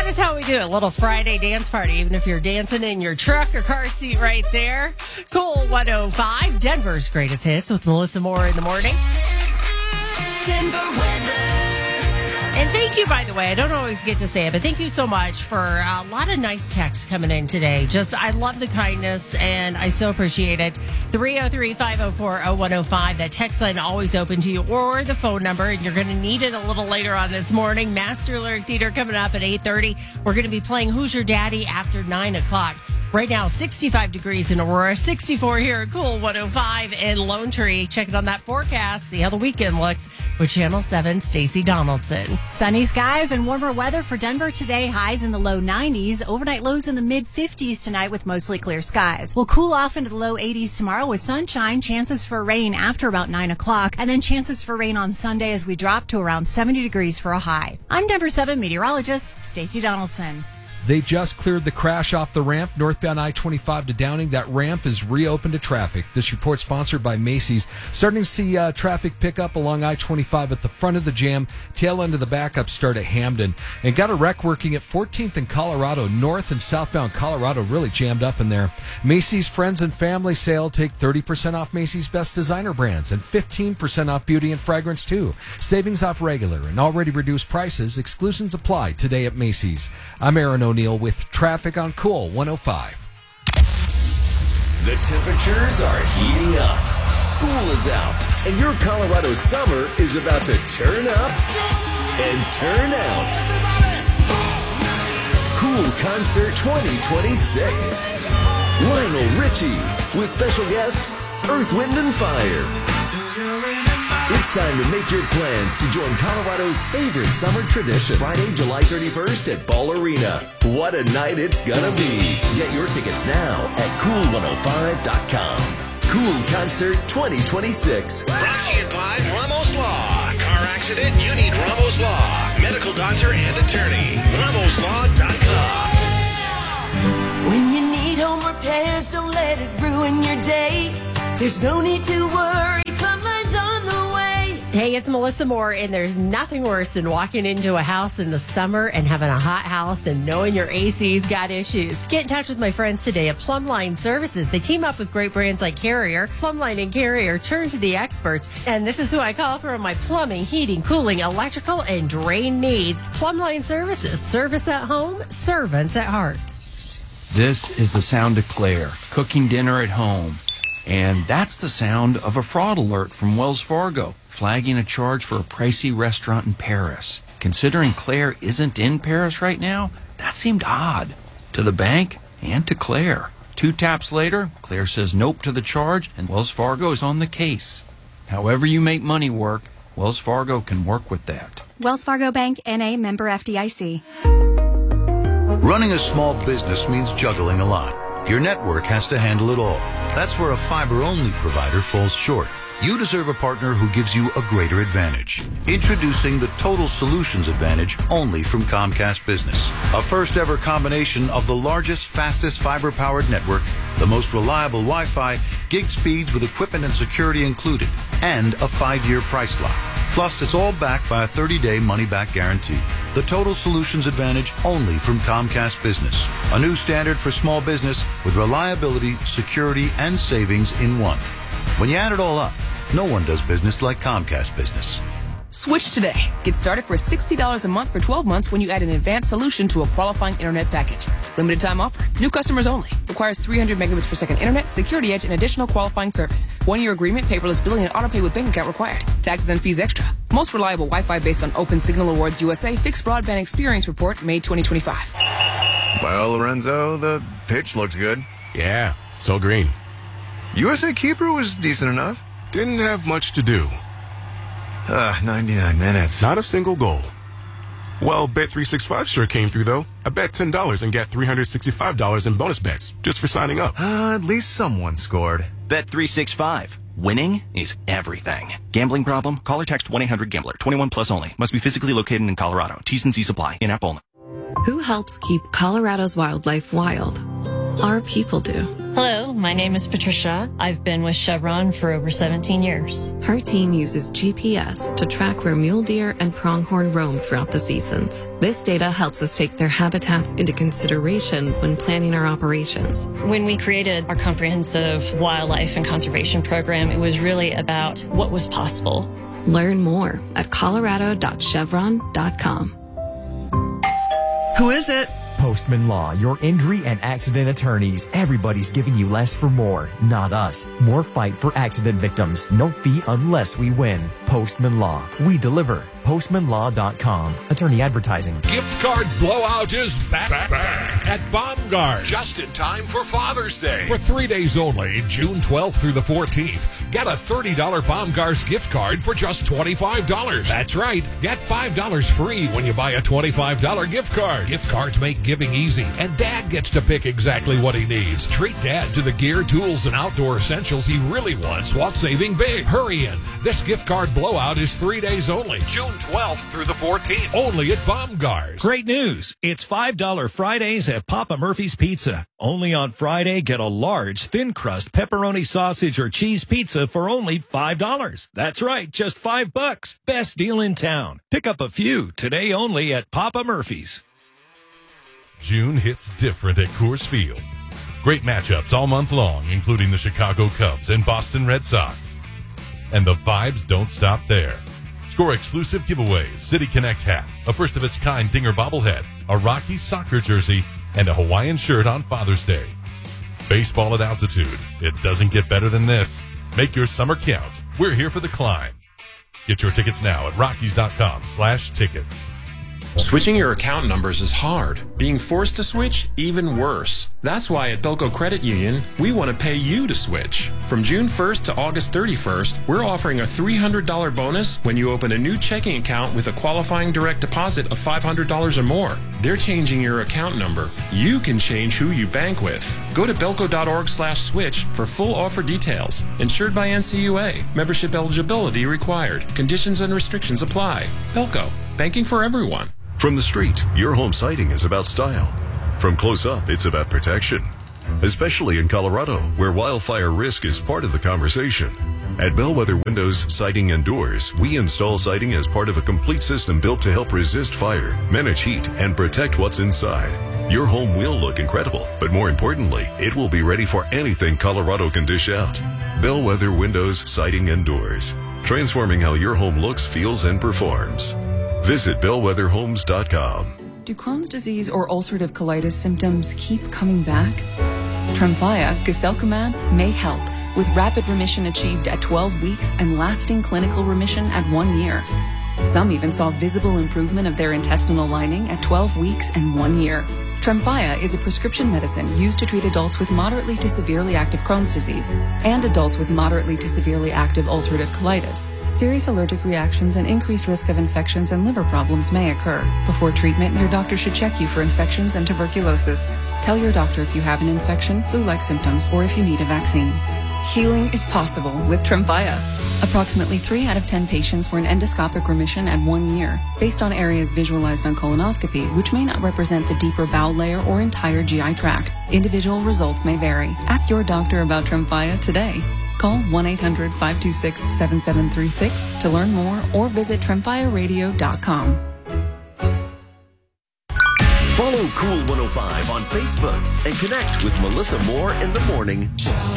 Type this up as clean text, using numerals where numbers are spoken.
is how we do it. A little Friday dance party, even if you're dancing in your truck or car seat right there. Cool 105, Denver's greatest hits with Melissa Moore in the morning. Denver weather. And thank you, by the way. I don't always get to say it, but thank you so much for a lot of nice texts coming in today. I love the kindness, and I so appreciate it. 303-504-0105. That text line always open to you, or the phone number, and you're going to need it a little later on this morning. Master Lyric Theater coming up at 8:30. We're going to be playing Who's Your Daddy after 9 o'clock. Right now, 65 degrees in Aurora, 64 here at Cool 105 in Lone Tree. Checking on that forecast, see how the weekend looks with Channel 7's Stacey Donaldson. Sunny skies and warmer weather for Denver today. Highs in the low 90s. Overnight lows in the mid-50s tonight with mostly clear skies. We'll cool off into the low 80s tomorrow with sunshine. Chances for rain after about 9 o'clock. And then chances for rain on Sunday as we drop to around 70 degrees for a high. I'm Denver 7 meteorologist Stacey Donaldson. They just cleared the crash off the ramp northbound I-25 to Downing. That ramp is reopened to traffic. This report sponsored by Macy's. Starting to see traffic pick up along I-25 at the front of the jam. Tail end of the backup start at Hamden. And got a wreck working at 14th and Colorado. North and southbound Colorado really jammed up in there. Macy's Friends and Family Sale. Take 30% off Macy's best designer brands and 15% off beauty and fragrance too. Savings off regular and already reduced prices. Exclusions apply today at Macy's. I'm Aaron O'Neill with traffic on Cool 105. The temperatures are heating up. School is out, and your Colorado summer is about to turn up and turn out. Cool Concert 2026. Lionel Richie with special guest Earth, Wind, and Fire. It's time to make your plans to join Colorado's favorite summer tradition. Friday, July 31st at Ball Arena. What a night it's gonna be. Get your tickets now at cool105.com. Cool Concert 2026. Brought to you by Ramos Law. Car accident, you need Ramos Law. Medical doctor and attorney. RamosLaw.com. When you need home repairs, don't let it ruin your day. There's no need to worry. Plumbline's on the way. Hey, it's Melissa Moore, and there's nothing worse than walking into a house in the summer and having a hot house and knowing your AC's got issues. Get in touch with my friends today at Plumbline Services. They team up with great brands like Carrier. Plumbline and Carrier turn to the experts, and this is who I call for my plumbing, heating, cooling, electrical, and drain needs. Plumbline Services. Service at home, servants at heart. This is the sound of Claire, cooking dinner at home. And that's the sound of a fraud alert from Wells Fargo, flagging a charge for a pricey restaurant in Paris. Considering Claire isn't in Paris right now, that seemed odd. To the bank and to Claire. 2 taps later, Claire says nope to the charge, and Wells Fargo is on the case. However you make money work, Wells Fargo can work with that. Wells Fargo Bank, N.A., member FDIC. Running a small business means juggling a lot. Your network has to handle it all. That's where a fiber-only provider falls short. You deserve a partner who gives you a greater advantage. Introducing the Total Solutions Advantage only from Comcast Business. A first-ever combination of the largest, fastest fiber-powered network, the most reliable Wi-Fi, gig speeds with equipment and security included, and a 5-year price lock. Plus, it's all backed by a 30-day money-back guarantee. The Total Solutions Advantage only from Comcast Business. A new standard for small business with reliability, security, and savings in one. When you add it all up, no one does business like Comcast Business. Switch today. Get started for $60 a month for 12 months when you add an advanced solution to a qualifying internet package. Limited time offer. New customers only. Requires 300 megabits per second internet, security edge, and additional qualifying service. 1-year agreement, paperless billing, and auto pay with bank account required. Taxes and fees extra. Most reliable Wi-Fi based on Open Signal Awards USA Fixed Broadband Experience Report, May 2025. Well, Lorenzo, the pitch looked good. Yeah, so green. USA Keeper was decent enough. Didn't have much to do. 99 minutes. Not a single goal. Well, Bet365 sure came through, though. I bet $10 and get $365 in bonus bets just for signing up. At least someone scored. Bet365. Winning is everything. Gambling problem? Call or text 1-800-GAMBLER. 21 plus only. Must be physically located in Colorado. T's and C's apply. In-app only. Who helps keep Colorado's wildlife wild? Our people do. Hello, my name is Patricia. I've been with Chevron for over 17 years. Her team uses GPS to track where mule deer and pronghorn roam throughout the seasons. This data helps us take their habitats into consideration when planning our operations. When we created our comprehensive wildlife and conservation program, it was really about what was possible. Learn more at colorado.chevron.com. Who is it? Postman Law, your injury and accident attorneys. Everybody's giving you less for more, not us. More fight for accident victims. No fee unless we win. Postman Law. We deliver. PostmanLaw.com. Attorney advertising. Gift card blowout is back at Baumgars. Just in time for Father's Day. For 3 days only, June 12th through the 14th. Get a $30 Baumgars gift card for just $25. That's right. Get $5 free when you buy a $25 gift card. Gift cards make giving easy, and Dad gets to pick exactly what he needs. Treat Dad to the gear, tools, and outdoor essentials he really wants while saving big. Hurry in. This gift card blowout is 3 days only. June 12th through the 14th. Only at Baumgars. Great news. It's $5 Fridays at Papa Murphy's Pizza. Only on Friday, get a large, thin crust pepperoni sausage or cheese pizza for only $5. That's right, just $5. Best deal in town. Pick up a few today only at Papa Murphy's. June hits different at Coors Field. Great matchups all month long, including the Chicago Cubs and Boston Red Sox. And the vibes don't stop there. Score exclusive giveaways, City Connect hat, a first-of-its-kind Dinger bobblehead, a Rockies soccer jersey, and a Hawaiian shirt on Father's Day. Baseball at altitude. It doesn't get better than this. Make your summer count. We're here for the climb. Get your tickets now at Rockies.com/tickets. Switching your account numbers is hard. Being forced to switch, even worse. That's why at Belco Credit Union, we want to pay you to switch. From June 1st to August 31st, we're offering a $300 bonus when you open a new checking account with a qualifying direct deposit of $500 or more. They're changing your account number. You can change who you bank with. Go to belco.org/switch for full offer details. Insured by NCUA. Membership eligibility required. Conditions and restrictions apply. Belco. Banking for everyone. From the street, your home siding is about style. From close up, it's about protection. Especially in Colorado, where wildfire risk is part of the conversation. At Bellwether Windows, Siding, and Doors, we install siding as part of a complete system built to help resist fire, manage heat, and protect what's inside. Your home will look incredible, but more importantly, it will be ready for anything Colorado can dish out. Bellwether Windows, Siding, and Doors. Transforming how your home looks, feels, and performs. Visit bellwetherhomes.com. Do Crohn's disease or ulcerative colitis symptoms keep coming back? Tremfya, guselkumab, may help, with rapid remission achieved at 12 weeks and lasting clinical remission at 1 year. Some even saw visible improvement of their intestinal lining at 12 weeks and 1 year. Tremfya is a prescription medicine used to treat adults with moderately to severely active Crohn's disease and adults with moderately to severely active ulcerative colitis. Serious allergic reactions and increased risk of infections and liver problems may occur. Before treatment, your doctor should check you for infections and tuberculosis. Tell your doctor if you have an infection, flu-like symptoms, or if you need a vaccine. Healing is possible with Tremfya. Approximately 3 out of 10 patients were in endoscopic remission at 1 year, based on areas visualized on colonoscopy, which may not represent the deeper bowel layer or entire GI tract. Individual results may vary. Ask your doctor about Tremfya today. Call 1-800-526-7736 to learn more or visit TremfyaRadio.com. Follow Cool 105 on Facebook and connect with Melissa Moore in the morning.